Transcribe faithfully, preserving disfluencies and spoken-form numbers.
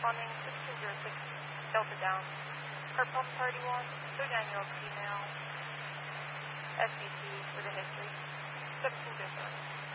responding sixteen zero six Delta down. Heart pump thirty-one, thirty-nine year old female. S B C with a history. seventeen zero seven.